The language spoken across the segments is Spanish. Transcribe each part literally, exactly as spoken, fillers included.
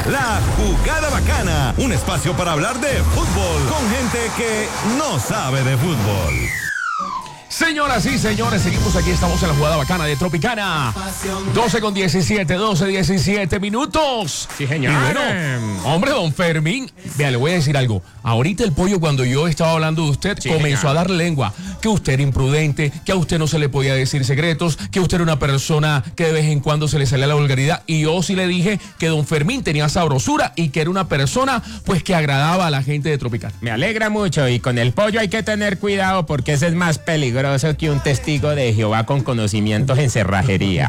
La Jugada Bacana, un espacio para hablar de fútbol con gente que no sabe de fútbol. Señoras y señores, seguimos aquí, estamos en la Jugada Bacana de Tropicana. doce con diecisiete, doce, diecisiete minutos. Sí, señor. Y bueno, hombre, don Fermín, vea, le voy a decir algo. Ahorita el pollo, cuando yo estaba hablando de usted, sí, comenzó señor. a dar lengua. Que usted era imprudente, que a usted no se le podía decir secretos, que usted era una persona que de vez en cuando se le salía la vulgaridad. Y yo sí le dije que don Fermín tenía sabrosura y que era una persona, pues, que agradaba a la gente de Tropicana. Me alegra mucho, y con el pollo hay que tener cuidado porque ese es más peligroso que un testigo de Jehová con conocimientos en cerrajería.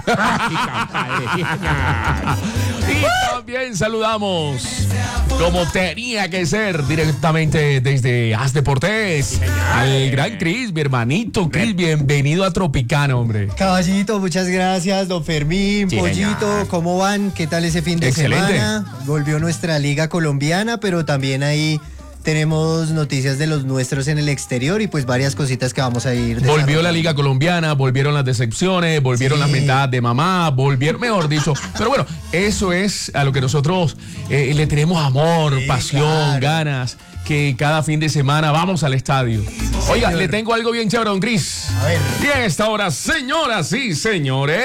Y también saludamos, como tenía que ser, directamente desde As Deportes, al gran Cris, mi hermanito. Cris, bienvenido a Tropicana, hombre. Caballito, muchas gracias, don Fermín, sí, Pollito, señor. ¿Cómo van? ¿Qué tal ese fin de Excelente. semana? Volvió nuestra liga colombiana, pero también ahí tenemos noticias de los nuestros en el exterior y pues varias cositas que vamos a ir. Volvió la Liga Colombiana, volvieron las decepciones, volvieron sí. las mentadas de mamá, volvieron, mejor dicho. Pero bueno, eso es a lo que nosotros eh, le tenemos amor, sí, pasión, claro. ganas, que cada fin de semana vamos al estadio. Oiga, señor. le tengo algo bien chévere, don Cris. A ver. Y en esta hora, señoras y señores,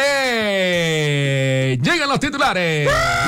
llegan los titulares.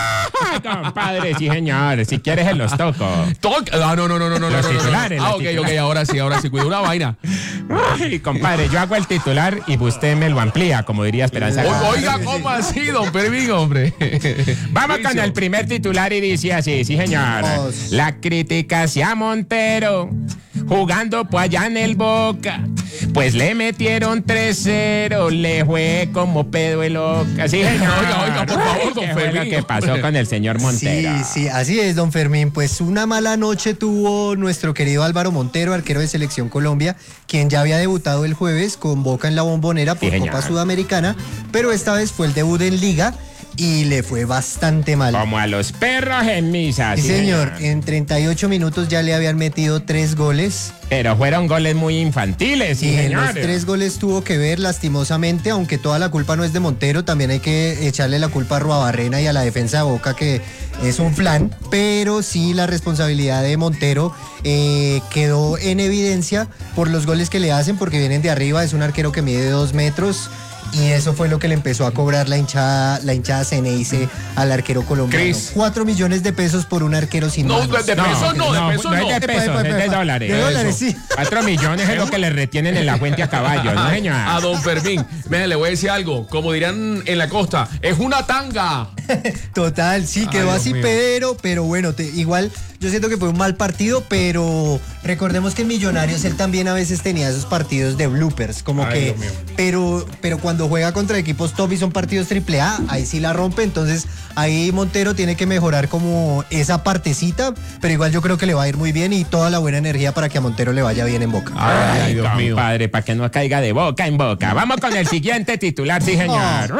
Compadre, sí, señor. Si quieres, en los toco. Toc ah, no, no, no, no, no. Los no, titulares. No, no. Ah, los ok, titulares. ok, ahora sí, ahora sí. Cuida una vaina. Ay, compadre, yo hago el titular y usted me lo amplía, como diría Esperanza. O, oiga, ¿cómo así, don Permín, hombre? Vamos con el primer titular y dice así, sí, señor. Vamos. La crítica hacia Montero, jugando pues allá en el Boca. Pues le metieron tres cero, le fue como pedo el Oca. Sí, señor. Oiga, oiga, por favor, don ¿Qué Fermín? fue lo que pasó con el señor Montero? Sí, sí, así es, don Fermín. Pues una mala noche tuvo nuestro querido Álvaro Montero, arquero de Selección Colombia, quien ya había debutado el jueves con Boca en la Bombonera por sí, Copa Sudamericana, pero esta vez fue el debut en Liga y le fue bastante mal. Como a los perros en misa. Sí, sí señor. señor. En treinta y ocho minutos ya le habían metido tres goles. Pero fueron goles muy infantiles, sí, y señor. En los tres goles tuvo que ver, lastimosamente, aunque toda la culpa no es de Montero, también hay que echarle la culpa a Ruabarrena y a la defensa de Boca, que es un flan, pero sí la responsabilidad de Montero eh, quedó en evidencia por los goles que le hacen, porque vienen de arriba, es un arquero que mide dos metros. Y eso fue lo que le empezó a cobrar la hinchada, la hinchada Ceneice al arquero colombiano. Chris. Cuatro millones de pesos por un arquero sin no, manos. De pesos no, no, de pesos no. No es de pesos, es de dólares. De dólares, sí. Cuatro millones es lo que le retienen en la fuente a caballo, ¿no, señor? A don Fermín, mire, le voy a decir algo, como dirán en la costa, es una tanga. Total, sí, quedó Ay, así pedero, pero bueno, te, igual yo siento que fue un mal partido, pero recordemos que en Millonarios él también a veces tenía esos partidos de bloopers, como Ay, que, pero, pero cuando juega contra equipos top y son partidos triple A, ahí sí la rompe, entonces ahí Montero tiene que mejorar como esa partecita, pero igual yo creo que le va a ir muy bien y toda la buena energía para que a Montero le vaya bien en Boca. Ay, Ay Dios mío. Padre, para que no caiga de boca en boca. Vamos con el siguiente titular, sí, señor.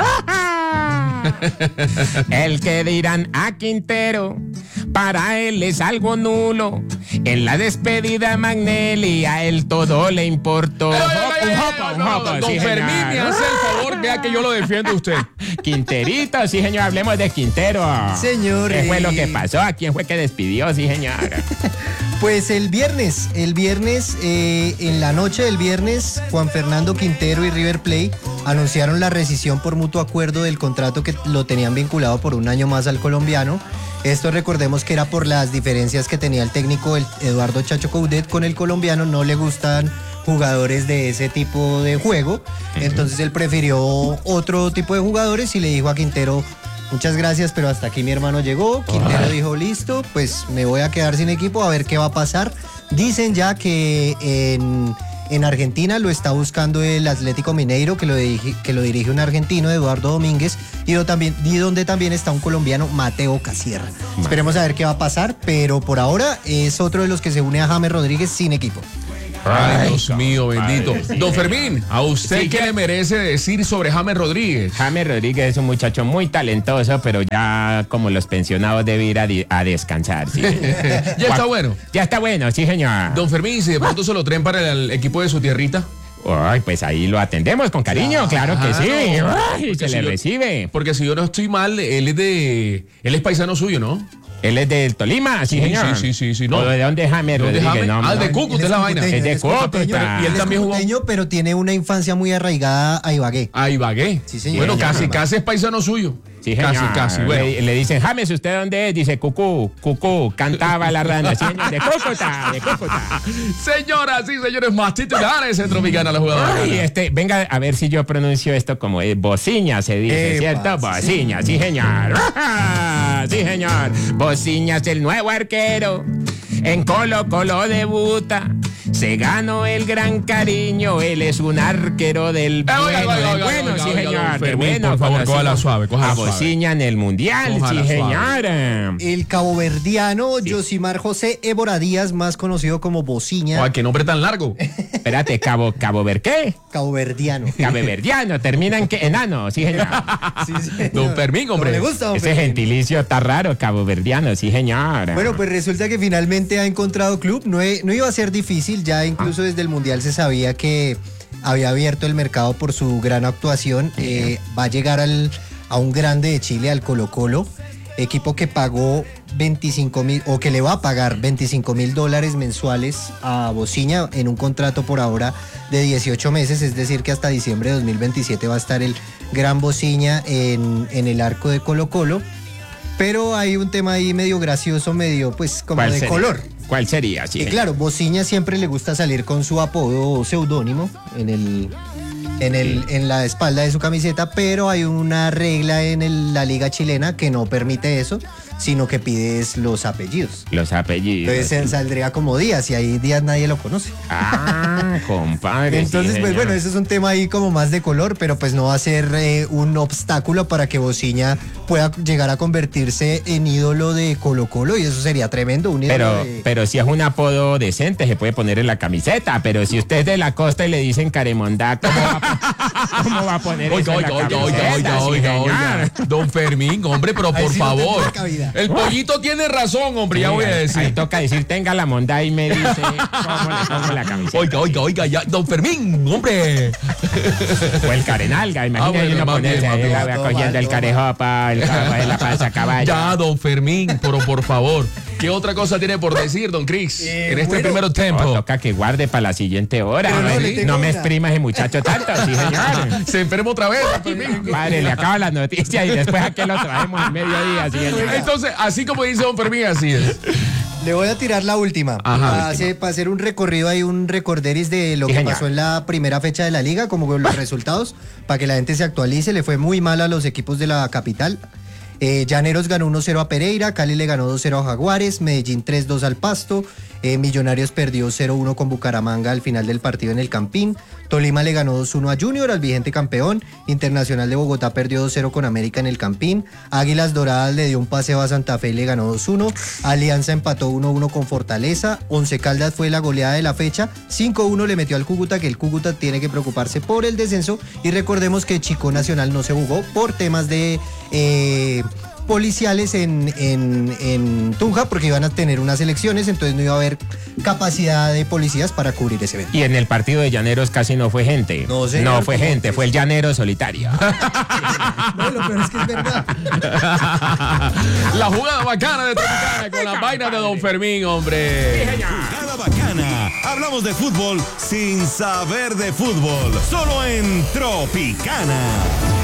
Oh. El que dirán a Quintero, para él es algo nulo. En la despedida Magnelli a él todo le importó. Un jopo, un jopo. Don Fermín, me hace el favor, vea que yo lo defiendo a usted. Quinterito, sí, señor, hablemos de Quintero. Señor. ¿Qué fue lo que pasó? ¿A quién fue que despidió, sí, señor? Pues el viernes, el viernes, eh, en la noche del viernes, Juan Fernando Quintero y River Plate anunciaron la rescisión por mutuo acuerdo del contrato que lo tenían vinculado por un año más al colombiano. Esto recordemos que era por las diferencias que tenía el técnico el Eduardo Chacho Coudet con el colombiano, no le gustan jugadores de ese tipo de juego, entonces él prefirió otro tipo de jugadores y le dijo a Quintero, muchas gracias, pero hasta aquí mi hermano llegó. Quintero dijo, listo, pues me voy a quedar sin equipo, a ver qué va a pasar. Dicen ya que en, en Argentina lo está buscando el Atlético Mineiro, que lo dirige, que lo dirige un argentino, Eduardo Domínguez, y, también, y donde también está un colombiano, Mateo Casierra. Man. Esperemos a ver qué va a pasar, pero por ahora es otro de los que se une a James Rodríguez sin equipo. Ay, Dios mío, bendito. Don Fermín, ¿a usted sí, qué que... le merece decir sobre James Rodríguez? James Rodríguez es un muchacho muy talentoso, pero ya como los pensionados debe ir a, di- a descansar. ¿Sí? ¿Ya está bueno? Ya está bueno, sí, señor. Don Fermín, si de pronto se lo traen para el equipo de su tierrita. Ay, pues ahí lo atendemos con cariño, claro, que sí. Ay, se si le yo- recibe. Porque si yo no estoy mal, él es de. Él es paisano suyo, ¿no? Él es del Tolima, sí, Sí, señor. sí, sí, sí, sí, no. ¿O de dónde es James ¿De dónde es Rodríguez? James? No, Ah, de no. Cúcuta. Él es la vaina. cucuteño, Es de él Cúcuta. cucuteño, Y él él también es jugó- cucuteño, pero tiene una infancia muy arraigada a Ibagué. A Ibagué. Sí, señor. Bueno, Señor. casi, casi es paisano suyo. Sí, señor. Casi, casi. Bueno. Le, le dicen, James, ¿usted dónde es? Dice, cucú, cucú, cantaba la rana. Sí, señor, de Cúcuta, de Cúcuta. Señoras y señores, más titulares en Tropicana, la jugadora. Ay, este, venga a ver si yo pronuncio esto como es bociña, se dice, Epa, ¿cierto? Bociña, sí, señor. Sí, señor. Bociña es el nuevo arquero. En Colo Colo debuta. Se ganó el gran cariño. Él es un arquero del Eh, oiga, bueno. oiga, del oiga, bueno, oiga, sí, oiga, señor. don del Fermín, bueno, por favor, conocido cójala suave, cójala a suave. Bociña en el mundial, Cójala sí, suave. señor. El caboverdiano Josimar José Évora Díaz, más conocido como Bociña. Ay, qué nombre tan largo. Espérate, Cabo, Cabo Ver qué? Caboverdiano. Cabeverdiano, termina en que enano, sí, señor. Sí, señor. Don Fermín, hombre. ¿Cómo le gusta, don Ese Fermín? gentilicio está raro, caboverdiano, sí, señor. Bueno, pues resulta que finalmente ha encontrado club. No, he- no iba a ser difícil, ya incluso desde el Mundial se sabía que había abierto el mercado por su gran actuación. Eh, va a llegar al, a un grande de Chile, al Colo Colo, equipo que pagó veinticinco mil, o que le va a pagar veinticinco mil dólares mensuales a Bociña en un contrato por ahora de dieciocho meses, es decir que hasta diciembre de dos mil veintisiete va a estar el gran Bociña en, en el arco de Colo Colo. Pero hay un tema ahí medio gracioso, medio pues como ¿Cuál de sería? color. ¿Cuál sería? Sí, Y claro, Bociña siempre le gusta salir con su apodo o seudónimo en el, en el, en la espalda de su camiseta, pero hay una regla en el- la liga chilena que no permite eso, sino que pides los apellidos. Los apellidos. Entonces él saldría como Díaz y ahí Díaz nadie lo conoce. Ah, compadre. Entonces, sí, pues señor. bueno, ese es un tema ahí como más de color, pero pues no va a ser eh, un obstáculo para que Bociña pueda llegar a convertirse en ídolo de Colo Colo y eso sería tremendo, un ídolo Pero, de... pero si es un apodo decente, se puede poner en la camiseta. Pero si usted es de la costa y le dicen Caremondá, ¿cómo va, a- cómo va a poner eso Oiga, en la oiga, oiga, oiga, camiseta? oiga, Sí, oiga, señor. oiga. Don Fermín, hombre, pero Ahí por sí no favor. tendría cabida. El pollito tiene razón, hombre, ya voy a Ahí decir. toca decir, tenga la mondá y me dice cómo le pongo la camiseta. Oiga, oiga, oiga, ya. Don Fermín, hombre. O el carenalga, imagínate Ah, bueno, uno más ponerse bien, más ahí, bien. la- Toma, cogiendo el toma. carejopa, el capa de la panza caballo. Ya, don Fermín, pero por favor. ¿Qué otra cosa tiene por decir, don Chris? Eh, en este bueno. primer Oh, tiempo. toca que guarde para la siguiente hora. Pero No, no, me- le tengo no me una. exprima ese muchacho tanto, sí, señor. Se enferma otra vez, don Fermín. Padre, le acaba la noticia y después a que lo traemos en mediodía. Sí, señor. Entonces, así como dice don Fermín, así es. Le voy a tirar la última. Ajá, para, hacer, para hacer un recorrido, hay un recorderis de lo Sí, que señor. pasó en la primera fecha de la liga, como con los resultados, para que la gente se actualice. Le fue muy mal a los equipos de la capital. Eh, Llaneros ganó uno cero a Pereira, Cali le ganó dos cero a Jaguares, Medellín tres dos al Pasto, eh, Millonarios perdió cero uno con Bucaramanga al final del partido en el Campín, Tolima le ganó dos uno a Junior, al vigente campeón, Internacional de Bogotá perdió dos cero con América en el Campín, Águilas Doradas le dio un paseo a Santa Fe y le ganó dos uno, Alianza empató uno uno con Fortaleza, Once Caldas fue la goleada de la fecha, cinco uno le metió al Cúcuta, que el Cúcuta tiene que preocuparse por el descenso, y recordemos que Chico Nacional no se jugó por temas de... eh, policiales en, en, en Tunja porque iban a tener unas elecciones, entonces no iba a haber capacidad de policías para cubrir ese evento. Y en el partido de Llaneros casi no fue gente. No, señor, fue ¿cómo gente, que fue el llanero solitario. No, lo peor es que es verdad. La jugada bacana de Tropicana con las vainas de don Fermín, hombre. Jugada bacana. Hablamos de fútbol sin saber de fútbol. Solo en Tropicana.